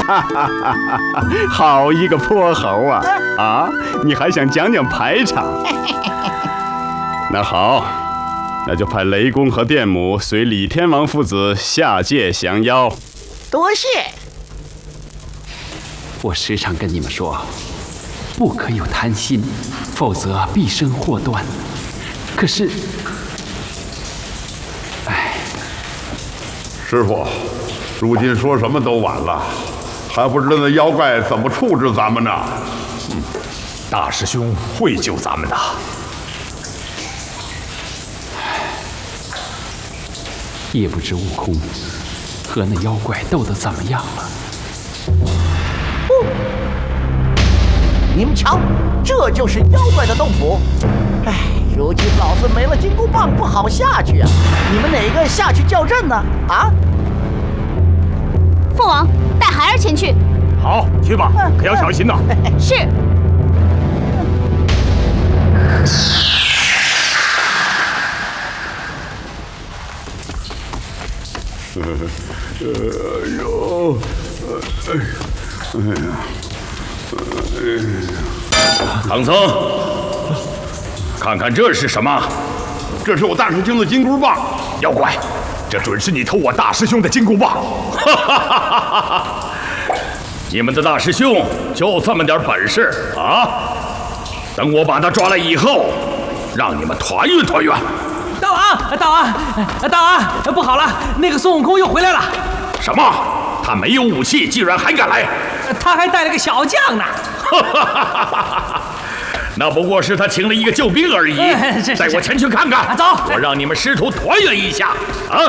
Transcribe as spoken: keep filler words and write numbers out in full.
好一个泼猴啊！啊，你还想讲讲排场？那好，那就派雷公和电母随李天王父子下界降妖。 多谢。 我时常跟你们说，不可有贪心，否则必生祸端。可是，哎， 师傅，如今说什么都晚了，还不知道那妖怪怎么处置咱们呢？ 嗯，大师兄会救咱们的。 也不知悟空和那妖怪斗得怎么样了。 哦，你们瞧，这就是妖怪的洞府。哎，如今老子没了金箍棒，不好下去啊！你们哪个下去叫阵呢？啊！ 凤王，带孩儿前去。 好，去吧，可要小心呐。 是。 哎呦，哎呀， 唐僧，看看这是什么？ 这是我大师兄的金箍棒。 妖怪，这准是你偷我大师兄的金箍棒！哈哈哈哈哈！你们的大师兄就这么点本事啊？等我把他抓来以后，让你们团圆团圆。 大王，大王，大王，不好了，那个孙悟空又回来了。 什么？他没有武器，竟然还敢来？ 他还带了个小将呢。 那不过是他请了一个救兵而已。带我前去看看。 走， 我让你们师徒团圆一下啊！